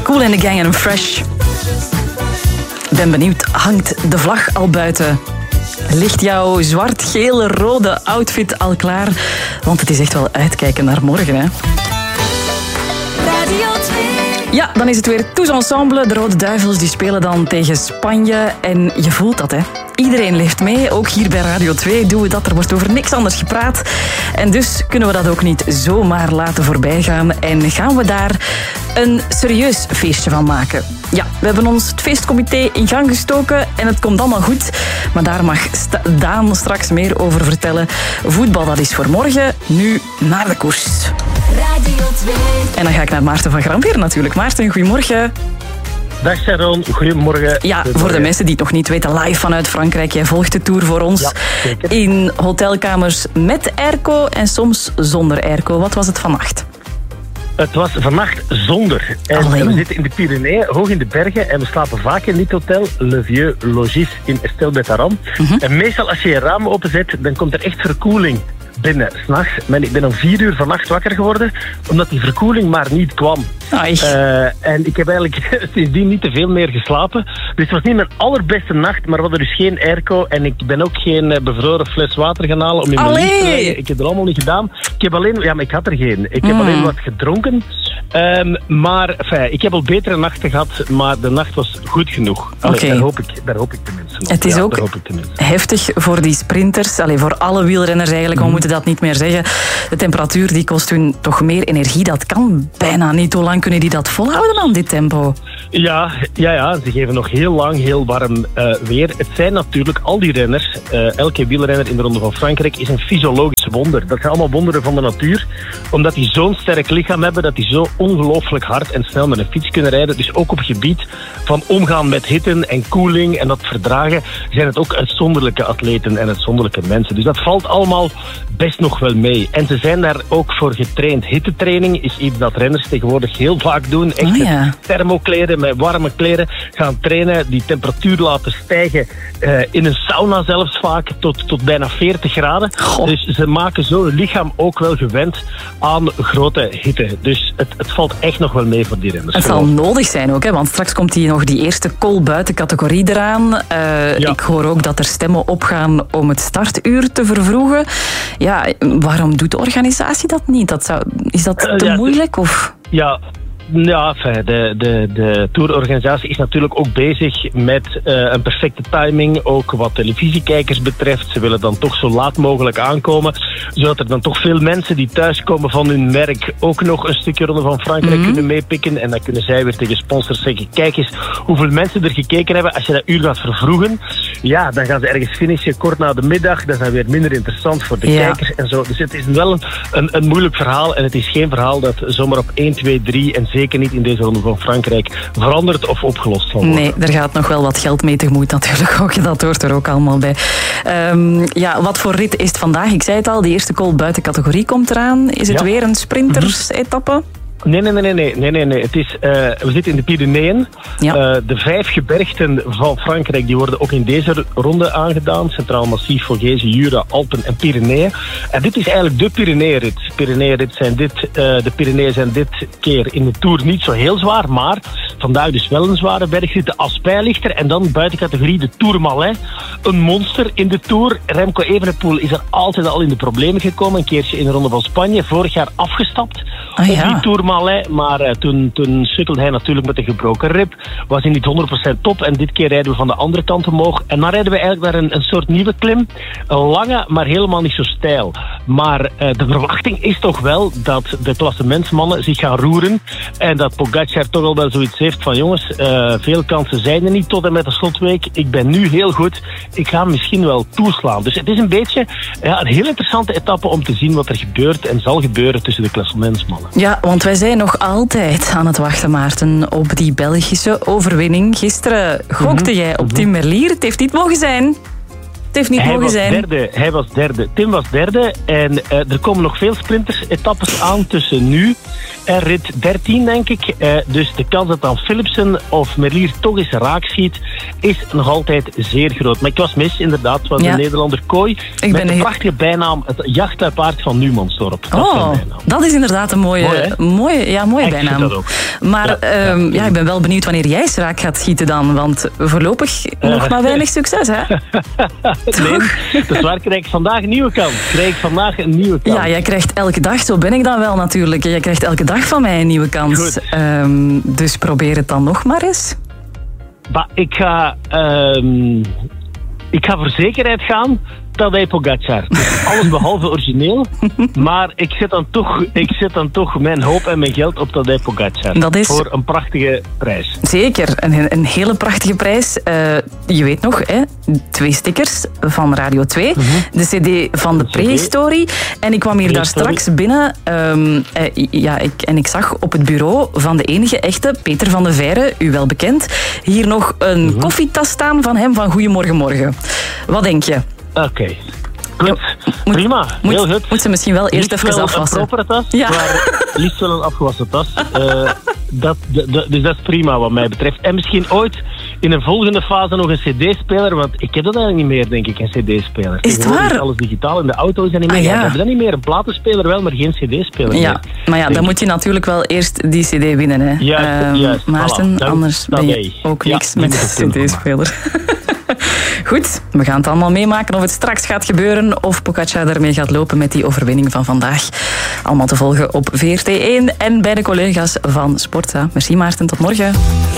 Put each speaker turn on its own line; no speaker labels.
Kool and the Gang en Fresh. Ben benieuwd, hangt de vlag al buiten? Ligt jouw zwart-gele-rode outfit al klaar? Want het is echt wel uitkijken naar morgen, hè?
Radio 2.
Ja, dan is het weer tous ensemble. De Rode Duivels die spelen dan tegen Spanje. En je voelt dat, hè? Iedereen leeft mee. Ook hier bij Radio 2 doen we dat. Er wordt over niks anders gepraat. En dus kunnen we dat ook niet zomaar laten voorbijgaan. En gaan we daar een serieus feestje van maken. Ja, we hebben ons het feestcomité in gang gestoken. En het komt allemaal goed. Maar daar mag Daan straks meer over vertellen. Voetbal, dat is voor morgen. Nu naar de koers.
Radio 2.
En dan ga ik naar Maarten van Gramveer natuurlijk. Maarten, goedemorgen.
Dag Sharon, goedemorgen.
Ja, voor de mensen die het nog niet weten, live vanuit Frankrijk. Jij volgt de Tour voor ons in hotelkamers met airco en soms zonder airco. Wat was het vannacht?
Het was vannacht zonder. En we zitten in de Pyreneeën, hoog in de bergen. En we slapen vaak in dit hotel, Le Vieux Logis in Estel-Betaram. En meestal als je je ramen openzet, dan komt er echt verkoeling binnen, 's nachts. Ik ben om 4 uur vannacht wakker geworden, omdat die verkoeling maar niet kwam. En ik heb eigenlijk sindsdien niet te veel meer geslapen. Dus het was niet mijn allerbeste nacht, maar we hadden dus geen airco. En ik ben ook geen bevroren fles water gaan halen om in mijn lief te leggen. Ik heb het allemaal niet gedaan. Ik heb alleen, maar ik had er geen. Ik heb alleen wat gedronken. Maar ik heb al betere nachten gehad, maar de nacht was goed genoeg. Daar hoop ik tenminste op.
Het is ook heftig voor die sprinters, voor alle wielrenners eigenlijk, we moeten dat niet meer zeggen. De temperatuur die kost hun toch meer energie. Dat kan bijna niet. Hoe lang kunnen die dat volhouden aan dit tempo?
Ja, ze geven nog heel lang heel warm weer. Het zijn natuurlijk al die renners, elke wielrenner in de Ronde van Frankrijk is een fysiologisch wonder. Dat zijn allemaal wonderen van de natuur, omdat die zo'n sterk lichaam hebben, dat die zo ongelooflijk hard en snel met een fiets kunnen rijden. Dus ook op het gebied van omgaan met hitte en koeling en dat verdragen, zijn het ook uitzonderlijke atleten en uitzonderlijke mensen. Dus dat valt allemaal best nog wel mee. En ze zijn daar ook voor getraind. Hittetraining is iets dat renners tegenwoordig heel vaak doen. Echt met thermokleren, met warme kleren gaan trainen, die temperatuur laten stijgen, in een sauna zelfs vaak, tot bijna 40 graden. Dus ze maken zo hun lichaam ook wel gewend aan grote hitte. Dus het valt echt nog wel mee voor die renners.
Het zal nodig zijn ook, hè? Want straks komt hier nog die eerste col buiten categorie eraan. Ik hoor ook dat er stemmen opgaan om het startuur te vervroegen. Ja, waarom doet de organisatie dat niet? Is dat te moeilijk? Of?
Ja, de tourorganisatie is natuurlijk ook bezig met een perfecte timing, ook wat televisiekijkers betreft. Ze willen dan toch zo laat mogelijk aankomen, zodat er dan toch veel mensen die thuiskomen van hun merk ook nog een stukje Ronde van Frankrijk kunnen meepikken. En dan kunnen zij weer tegen sponsors zeggen, kijk eens hoeveel mensen er gekeken hebben. Als je dat uur gaat vervroegen, ja, dan gaan ze ergens finishen kort na de middag. Dat is dan weer minder interessant voor de kijkers en zo. Dus het is wel een moeilijk verhaal en het is geen verhaal dat zomaar op 1, 2, 3 en zeker niet in deze Ronde van Frankrijk veranderd of opgelost zal worden.
Nee, er gaat nog wel wat geld mee tegemoet natuurlijk ook. Dat hoort er ook allemaal bij. Wat voor rit is het vandaag? Ik zei het al, de eerste col buiten categorie komt eraan. Is het weer een sprinters-etappe?
Nee. Het is, we zitten in de Pyreneeën. De 5 gebergten van Frankrijk die worden ook in deze ronde aangedaan. Centraal Massief, Vosges, Jura, Alpen en Pyreneeën. En dit is eigenlijk de Pyreneeënrit. De Pyreneeën zijn dit keer in de Tour niet zo heel zwaar, maar vandaag dus wel een zware bergrit. De Aspijn ligt er en dan buiten categorie de Tourmalet. Een monster in de Tour. Remco Evenepoel is er altijd al in de problemen gekomen. Een keertje in de Ronde van Spanje. Vorig jaar afgestapt op die Tourmalet. Maar toen sukkelde hij natuurlijk met een gebroken rib. Was hij niet 100% top. En dit keer rijden we van de andere kant omhoog. En dan rijden we eigenlijk naar een soort nieuwe klim. Een lange, maar helemaal niet zo steil. Maar de verwachting is toch wel dat de klassementsmannen zich gaan roeren. En dat Pogacar toch al wel zoiets heeft van jongens, veel kansen zijn er niet tot en met de slotweek. Ik ben nu heel goed. Ik ga misschien wel toeslaan. Dus het is een beetje een heel interessante etappe om te zien wat er gebeurt en zal gebeuren tussen de klassementsmannen.
Ja, want wij zijn nog altijd aan het wachten, Maarten, op die Belgische overwinning. Gisteren gokte jij op Tim Merlier. Het heeft niet mogen zijn. Het heeft niet mogen zijn.
Hij was derde. Tim was derde. En er komen nog veel sprinters-etappes aan tussen nu en rit 13, denk ik. Dus de kans dat dan Philipsen of Merlier toch eens raak schiet is nog altijd zeer groot. Maar ik was mis, inderdaad. Het was de Nederlander Kooi. Met de prachtige bijnaam het jachtluipaard van Numansdorp.
Dat is inderdaad een mooie bijnaam. Dat ook. Maar ik ben wel benieuwd wanneer jij raak gaat schieten dan. Want voorlopig nog maar weinig succes, hè?
Nee, dus waar krijg ik vandaag een nieuwe kans? Ja,
jij krijgt elke dag, zo ben ik dan wel natuurlijk. Jij krijgt elke dag van mij een nieuwe kans. Dus probeer het dan nog maar eens.
Ik ga voor zekerheid gaan. Tadej Pogacar. Dus alles behalve origineel. Maar ik zet dan toch mijn hoop en mijn geld op Tadej Pogacar.
Dat is
voor een prachtige prijs.
Zeker, een hele prachtige prijs. Je weet nog, 2 stickers van Radio 2. De cd van de prehistorie. En ik kwam hier daar straks binnen. Ik zag op het bureau van de enige echte, Peter van de Veire, u wel bekend, hier nog een koffietas staan van hem van Goedemorgen Morgen. Wat denk je?
Oké. Goed. Prima. Heel goed.
Moet ze misschien wel eerst even afwassen.
Een propere tas, maar liefst wel een afgewassen tas. Dus dat is prima wat mij betreft. En misschien ooit in een volgende fase nog een cd-speler, want ik heb dat eigenlijk niet meer, denk ik, een cd-speler.
Is het waar?
Alles digitaal in de auto is dat niet meer. We hebben dat niet meer. Een platenspeler wel, maar geen cd-speler
meer. Maar dan moet je natuurlijk wel eerst die cd winnen, hè.
Juist.
Maarten, anders ben je ook niks met de cd-speler. Goed, we gaan het allemaal meemaken of het straks gaat gebeuren of Pogacar ermee gaat lopen met die overwinning van vandaag. Allemaal te volgen op VRT1 en bij de collega's van Sportza. Merci Maarten, tot morgen.